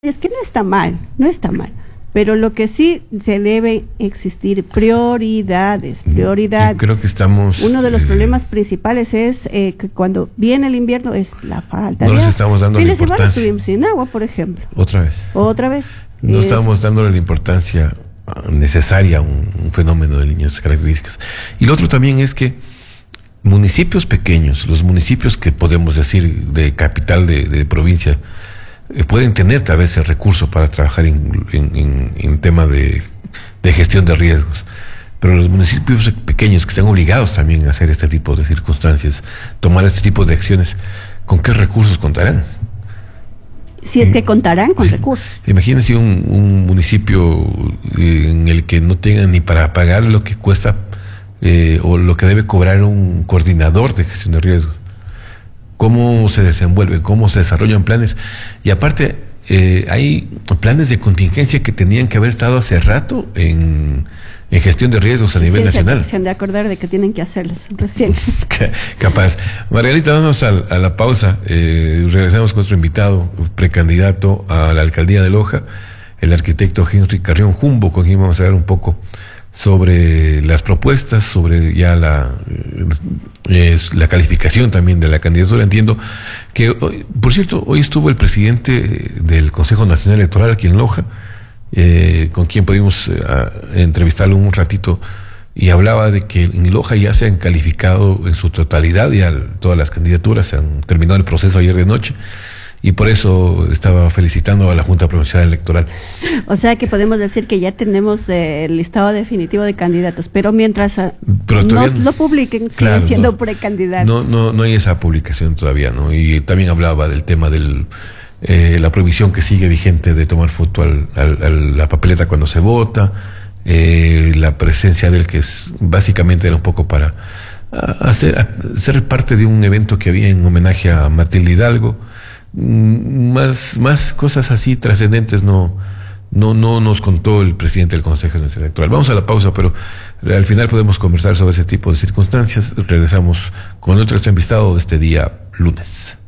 Es que no está mal, no está mal, pero lo que sí se debe existir prioridades. Yo creo que estamos... Uno de los problemas principales es que cuando viene el invierno es la falta no de les agua. estamos dando la Fin de semana importancia. estuvimos sin agua, por ejemplo. Otra vez. No Es- estamos dándole la importancia necesaria a un fenómeno de líneas características. Y lo otro también es que municipios pequeños, los municipios que podemos decir de capital de provincia, pueden tener tal vez el recurso para trabajar en tema de gestión de riesgos. Pero los municipios pequeños que están obligados también a hacer este tipo de circunstancias, tomar este tipo de acciones, ¿con qué recursos contarán? Si es que contarán con recursos. Imagínense un municipio en el que no tengan ni para pagar lo que cuesta o lo que debe cobrar un coordinador de gestión de riesgos. Cómo se desenvuelve, cómo se desarrollan planes. Y aparte, hay planes de contingencia que tenían que haber estado hace rato en gestión de riesgos a nivel nacional. Se han de acordar de que tienen que hacerlos recién. Capaz. Margarita, vamos a la pausa. Regresamos con nuestro invitado, precandidato a la alcaldía de Loja, el arquitecto Henry Carrión Jumbo, con quien vamos a hablar un poco sobre las propuestas, sobre ya la calificación también de la candidatura. Entiendo que, por cierto, hoy estuvo el presidente del Consejo Nacional Electoral aquí en Loja, con quien pudimos entrevistarlo un ratito, y hablaba de que en Loja ya se han calificado en su totalidad, ya todas las candidaturas, se han terminado el proceso ayer de noche, y por eso estaba felicitando a la Junta Provincial Electoral. O sea que podemos decir que ya tenemos el listado definitivo de candidatos, pero mientras no lo publiquen, claro, siguen siendo precandidatos. No hay esa publicación todavía, ¿no? Y también hablaba del tema del la prohibición que sigue vigente de tomar foto a la papeleta cuando se vota, la presencia del que es básicamente era un poco para ser parte de un evento que había en homenaje a Matilde Hidalgo. Más cosas así trascendentes no nos contó el presidente del Consejo Nacional Electoral. Vamos a la pausa, pero al final podemos conversar sobre ese tipo de circunstancias. Regresamos con nuestro entrevistado de este día lunes.